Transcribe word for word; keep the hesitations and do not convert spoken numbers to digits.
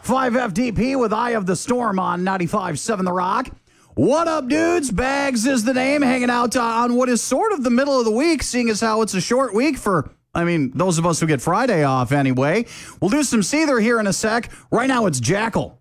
five F D P with Eye of the Storm on ninety-five point seven The Rock. What up, dudes? Bags is the name, hanging out uh, on what is sort of the middle of the week, seeing as how it's a short week for, I mean, those of us who get Friday off anyway. We'll do some Seether here in a sec. Right now, it's Jackal.